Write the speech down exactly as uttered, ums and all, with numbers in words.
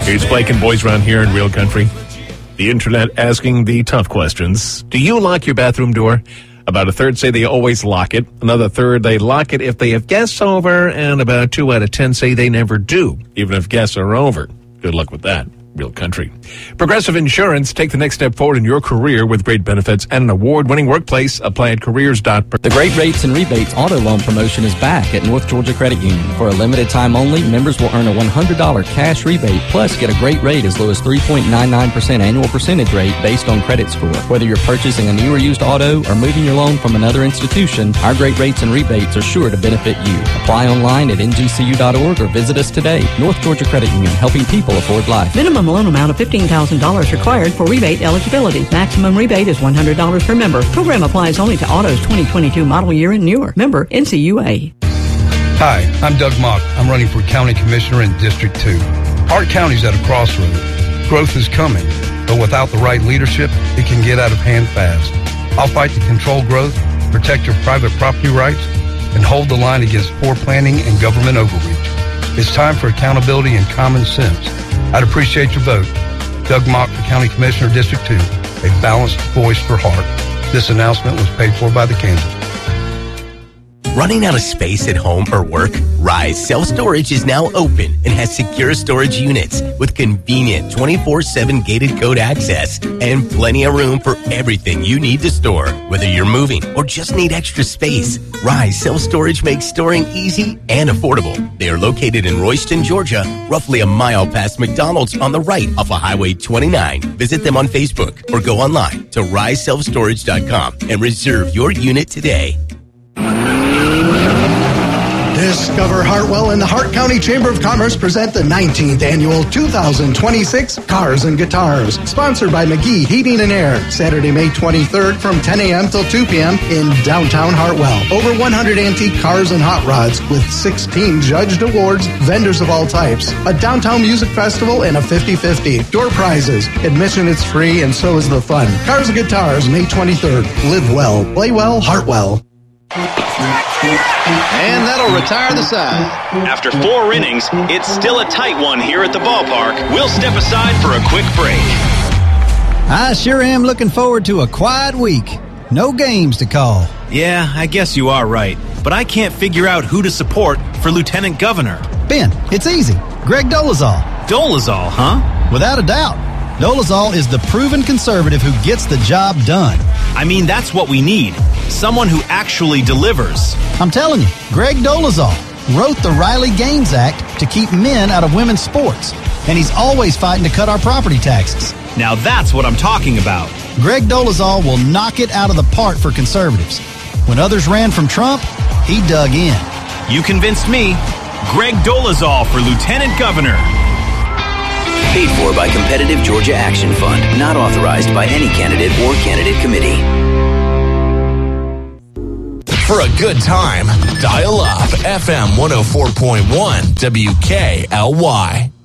It's Blake and Boys around here in Real Country. The internet asking the tough questions. Do you lock your bathroom door? About a third say they always lock it. Another third, they lock it if they have guests over. And about two out of ten say they never do, even if guests are over. Good luck with that. Real Country. Progressive Insurance. Take the next step forward in your career with great benefits and an award-winning workplace. Apply at careers. The Great Rates and Rebates auto loan promotion is back at North Georgia Credit Union. For a limited time only, members will earn a one hundred dollars cash rebate, plus get a great rate as low as three point nine nine percent annual percentage rate based on credit score. Whether you're purchasing a new or used auto or moving your loan from another institution, our Great Rates and Rebates are sure to benefit you. Apply online at N G C U dot org or visit us today. North Georgia Credit Union, helping people afford life. Minimum loan amount of fifteen thousand dollars required for rebate eligibility. Maximum rebate is one hundred dollars per member. Program applies only to autos twenty twenty-two model year and newer. Member N C U A. Hi, I'm Doug Mock. I'm running for County Commissioner in District two. Hart County's at a crossroad. Growth is coming, but without the right leadership, it can get out of hand fast. I'll fight to control growth, protect your private property rights, and hold the line against poor planning and government overreach. It's time for accountability and common sense. I'd appreciate your vote. Doug Mock for County Commissioner, District two, a balanced voice for Hart. This announcement was paid for by the Kansas. Running out of space at home or work? Rise Self-Storage is now open and has secure storage units with convenient twenty-four seven gated code access and plenty of room for everything you need to store. Whether you're moving or just need extra space, Rise Self-Storage makes storing easy and affordable. They are located in Royston, Georgia, roughly a mile past McDonald's on the right off of Highway twenty-nine. Visit them on Facebook or go online to rise self storage dot com and reserve your unit today. Discover Hartwell and the Hart County Chamber of Commerce present the nineteenth annual two thousand twenty-six Cars and Guitars, sponsored by McGee Heating and Air, Saturday, May twenty-third from ten a.m. till two p.m. in downtown Hartwell. Over one hundred antique cars and hot rods with sixteen judged awards, vendors of all types, a downtown music festival, and a fifty-fifty. Door prizes. Admission is free and so is the fun. Cars and Guitars, May twenty-third. Live well, play well, Hartwell. And that'll retire the side. After four innings, it's still a tight one here at the ballpark. We'll step aside for a quick break. I sure am looking forward to a quiet week. No games to call. Yeah, I guess you are right. But I can't figure out who to support for lieutenant governor. Ben, it's easy. Greg Dolezal. Dolezal, huh? Without a doubt. Dolezal is the proven conservative who gets the job done. I mean, that's what we need. Someone who actually delivers. I'm telling you, Greg Dolezal wrote the Riley Gaines Act to keep men out of women's sports. And he's always fighting to cut our property taxes. Now that's what I'm talking about. Greg Dolezal will knock it out of the park for conservatives. When others ran from Trump, he dug in. You convinced me. Greg Dolezal for lieutenant governor. Paid for by Competitive Georgia Action Fund. Not authorized by any candidate or candidate committee. For a good time, dial up F M one oh four point one W K L Y.